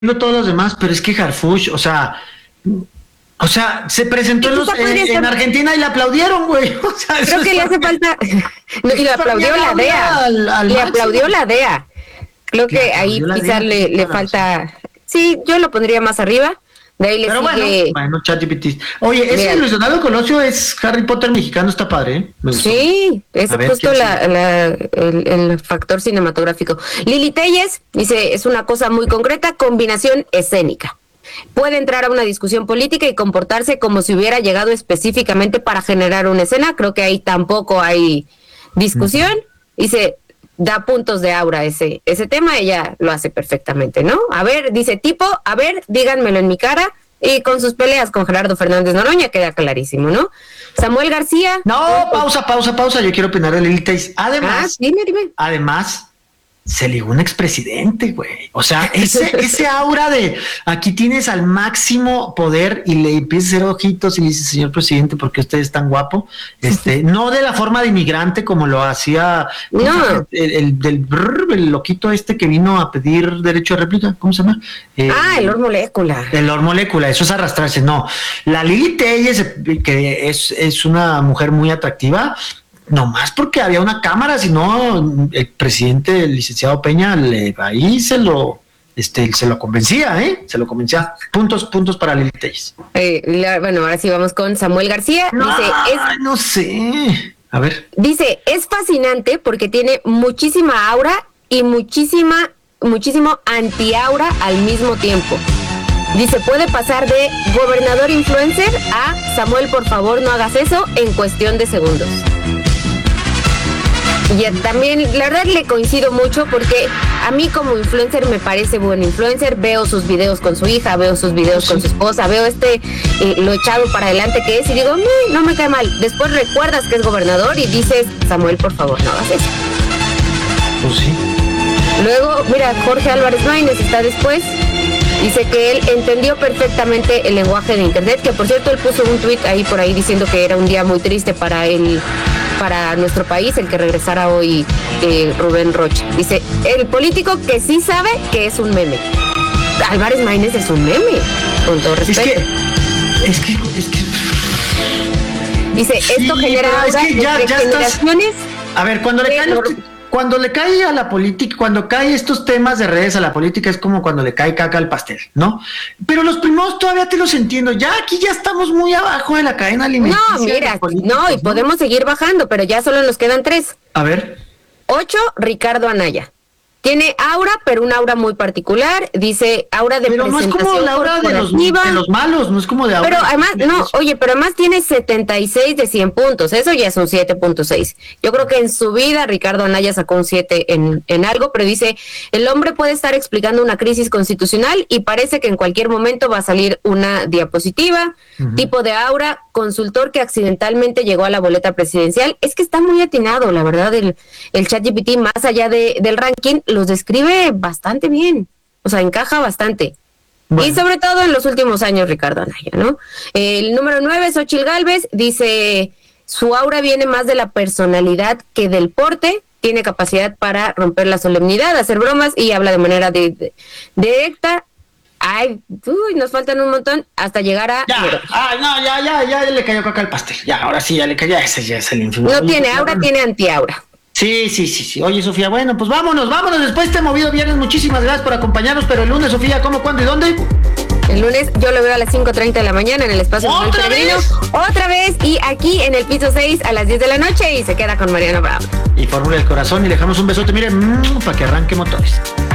todos los demás, pero es que Harfuch, o sea, se presentó en Argentina y le aplaudieron, güey. O sea, creo que le hace falta. No, y le aplaudió la DEA. Le aplaudió la DEA. Creo que ahí quizás le falta. Sí, yo lo pondría más arriba. De ahí le sigue. Bueno, ChatGPT. Oye, ese Luis Donaldo Colosio es Harry Potter mexicano, está padre, ¿eh? Sí, es justo el factor cinematográfico. Lili Telles dice, es una cosa muy concreta, combinación escénica. Puede entrar a una discusión política y comportarse como si hubiera llegado específicamente para generar una escena. Creo que ahí tampoco hay discusión. Dice, da puntos de aura ese tema, ella lo hace perfectamente, ¿no? A ver, dice díganmelo en mi cara, y con sus peleas con Gerardo Fernández Noroña queda clarísimo, ¿no? Samuel García. No, pausa, yo quiero opinar de Lili Telles. Además, dime. Además, se ligó un expresidente, güey. O sea, ese aura de aquí tienes al máximo poder y le empieza a hacer ojitos y le dice, señor presidente, ¿por qué usted es tan guapo? No de la forma de inmigrante como lo hacía el loquito que vino a pedir derecho a réplica, ¿cómo se llama? El Lord Molécula. El Lord Molécula, eso es arrastrarse. No, la Lili Telles, que es una mujer muy atractiva, no más porque había una cámara, sino el presidente, el licenciado Peña, ahí se lo convencía, se lo convencía. Puntos para Lili Telles. Bueno, ahora sí vamos con Samuel García. No sé. A ver. Dice, es fascinante porque tiene muchísima aura y muchísimo anti-aura al mismo tiempo. Dice, puede pasar de gobernador influencer a Samuel, por favor, no hagas eso en cuestión de segundos. Y también, la verdad, le coincido mucho porque a mí como influencer me parece buen influencer. Veo sus videos con su hija, veo sus videos con su esposa, veo lo echado para adelante que es y digo, no me cae mal. Después recuerdas que es gobernador y dices, Samuel, por favor, no hagas eso. Pues sí. Luego, mira, Jorge Álvarez Maínez está después. Dice que él entendió perfectamente el lenguaje de internet, que por cierto él puso un tuit por ahí diciendo que era un día muy triste para nuestro país, el que regresara hoy Rubén Rocha. Dice, el político que sí sabe que es un meme. Álvarez Maínez es un meme, con todo respeto. Es que dice, sí, esto genera ya generaciones. A ver, cuando le cae a la política, cuando cae estos temas de redes a la política, es como cuando le cae caca al pastel, ¿no? Pero los primeros todavía te los entiendo. Ya aquí ya estamos muy abajo de la cadena alimenticia. No, mira, y podemos seguir bajando, pero ya solo nos quedan 3. A ver. 8, Ricardo Anaya. Tiene aura, pero un aura muy particular. Dice aura de presentación. Pero no es como la aura de los malos, no es como de aura. Pero además, pero además tiene 76 de 100 puntos. Eso ya es un 7.6. Yo creo que en su vida Ricardo Anaya sacó un 7 en algo, pero dice, el hombre puede estar explicando una crisis constitucional y parece que en cualquier momento va a salir una diapositiva, tipo de aura, consultor que accidentalmente llegó a la boleta presidencial. Es que está muy atinado, la verdad, el ChatGPT, más allá del ranking, los describe bastante bien, o sea, encaja bastante. Bueno. Y sobre todo en los últimos años, Ricardo Anaya, ¿no? El número 9, Xóchitl Gálvez, dice, su aura viene más de la personalidad que del porte, tiene capacidad para romper la solemnidad, hacer bromas y habla de manera directa. Nos faltan un montón hasta llegar a... Ya le cayó caca al pastel, ahora sí, ya le cayó, ese ya es el infierno. No tiene aura, tiene antiaura. Sí. Oye, Sofía, bueno, pues vámonos después de este movido viernes. Muchísimas gracias por acompañarnos, pero el lunes, Sofía, ¿cómo, cuándo y dónde? El lunes yo lo veo a las 5:30 de la mañana en el espacio Manuel Pellegrino. ¿Otra vez? Y aquí en el piso 6 a las 10 de la noche y se queda con Mariano Bravo. Y Fórmula del Corazón y le dejamos un besote, miren, para que arranque motores.